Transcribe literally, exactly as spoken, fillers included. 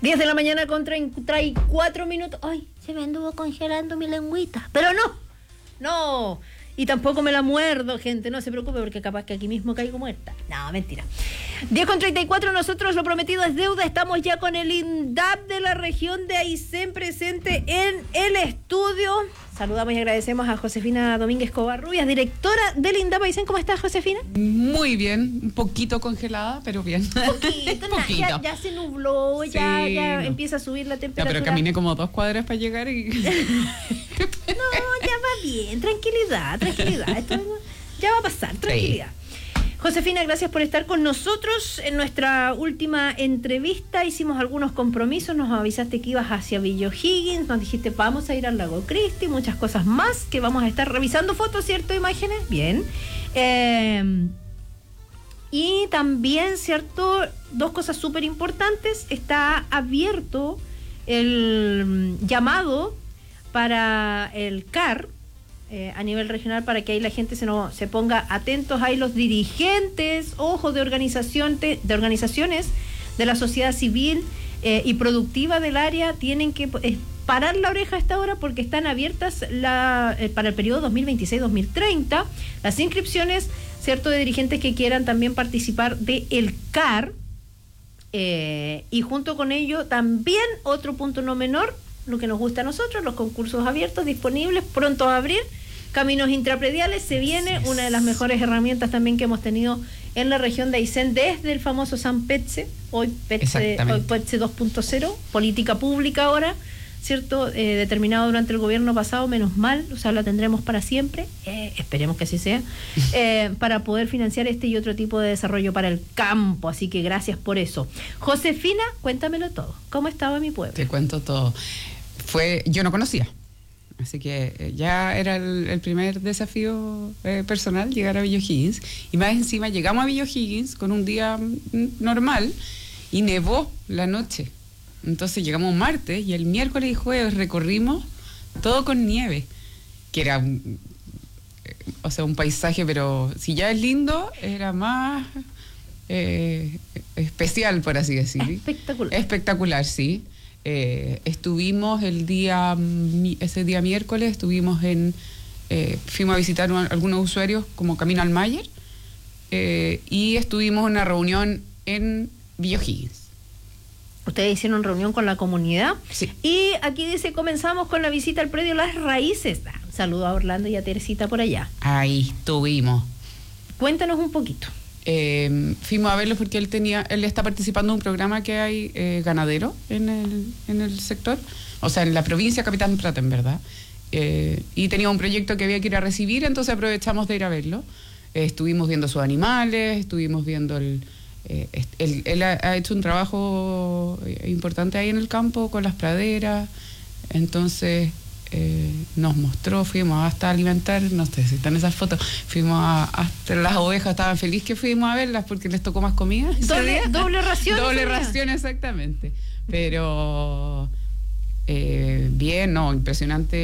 diez de la mañana con treinta y cuatro minutos. Ay, se me anduvo congelando mi lengüita. Pero no, no. Y tampoco me la muerdo, gente. No se preocupe porque capaz que aquí mismo caigo muerta. No, mentira. diez con treinta y cuatro, nosotros lo prometido es deuda. Estamos ya con el INDAP de la región de Aysén presente en el estudio. Saludamos y agradecemos a Josefina Domínguez Covarrubias, directora del INDAP Aysén. ¿Cómo estás, Josefina? Muy bien, un poquito congelada, pero bien. Poquito, poquito. Ya, ya se nubló, ya, sí, ya no. Empieza a subir la temperatura. Ya, pero caminé como dos cuadras para llegar y... No, ya va bien, tranquilidad, tranquilidad. Esto ya va a pasar, tranquilidad. Sí. Josefina, gracias por estar con nosotros. En nuestra última entrevista hicimos algunos compromisos, nos avisaste que ibas hacia Villa O'Higgins, nos dijiste vamos a ir al Lago Christie, muchas cosas más que vamos a estar revisando fotos, ¿cierto? Imágenes, bien. Eh, y también, ¿cierto? Dos cosas súper importantes, está abierto el llamado para el C A R eh, a nivel regional, para que ahí la gente se, no, se ponga atentos. Ahí los dirigentes, ojo, de, organización, de, de organizaciones de la sociedad civil eh, y productiva del área tienen que eh, parar la oreja a esta hora porque están abiertas la, eh, para el periodo dos mil veintiséis dos mil treinta las inscripciones, ¿cierto?, de dirigentes que quieran también participar del C A R eh, y junto con ello también otro punto no menor, lo que nos gusta a nosotros, los concursos abiertos, disponibles, pronto a abrir, caminos intraprediales, se viene una de las mejores herramientas también que hemos tenido en la región de Aysén desde el famoso San Petze, hoy Petze, hoy Petze dos punto cero, política pública ahora, ¿cierto? Eh, determinado durante el gobierno pasado, menos mal, o sea, la tendremos para siempre, eh, esperemos que así sea, eh, para poder financiar este y otro tipo de desarrollo para el campo, así que gracias por eso. Josefina, cuéntamelo todo, ¿cómo estaba mi pueblo? Te cuento todo. Fue, yo no conocía, así que ya era el, el primer desafío eh, personal, llegar a Villa O'Higgins, y más encima llegamos a Villa O'Higgins con un día normal y nevó la noche, entonces llegamos un martes y el miércoles y jueves recorrimos todo con nieve, que era un, o sea, un paisaje, pero si ya es lindo, era más eh, especial, por así decir. Espectacular. Espectacular, sí. Eh, estuvimos el día, ese día miércoles, estuvimos en, eh, fuimos a visitar un, algunos usuarios como Camino al Mayer, eh, y estuvimos en una reunión en Villa O'Higgins. Ustedes hicieron reunión con la comunidad. Sí. Y aquí dice, comenzamos con la visita al predio Las Raíces. Ah, saludo a Orlando y a Teresita por allá. Ahí estuvimos. Cuéntanos un poquito. Eh, fuimos a verlo porque él tenía, él está participando en un programa que hay eh, ganadero en el, en el sector, o sea, en la provincia Capitán Prat, en verdad, eh, y tenía un proyecto que había que ir a recibir, entonces aprovechamos de ir a verlo. Eh, estuvimos viendo sus animales, estuvimos viendo el, eh, él, él ha, ha hecho un trabajo importante ahí en el campo con las praderas, entonces Eh, nos mostró, fuimos hasta alimentar, no sé si están esas fotos, fuimos a, hasta las ovejas estaban felices que fuimos a verlas porque les tocó más comida. Doble, doble ración. Doble ración, exactamente. Pero eh, bien, no, impresionante.